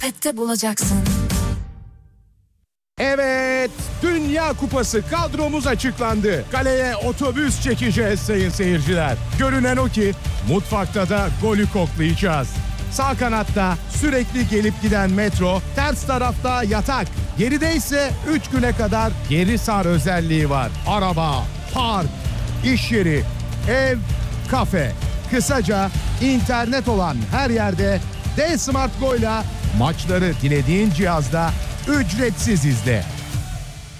Opet'te bulacaksın. Evet, Dünya Kupası kadromuz açıklandı. Kaleye otobüs çekeceğiz sayın seyirciler. Görünen o ki mutfakta da golü koklayacağız. Sağ kanatta sürekli gelip giden Metro, ters tarafta yatak. Geride ise 3 güne kadar geri sar özelliği var. Araba, park, iş yeri, ev, kafe. Kısaca internet olan her yerde D-Smart Go'yla maçları dilediğin cihazda ücretsiz izle.